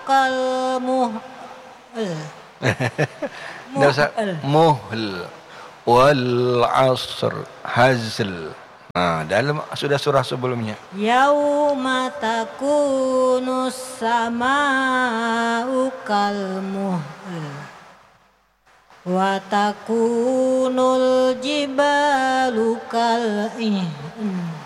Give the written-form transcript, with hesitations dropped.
kal muhl. Muhl wal asr hazl. Nah, dalam sudah surah sebelumnya. Yauma takunus sama'u kal muhl wa takunul jibalu kal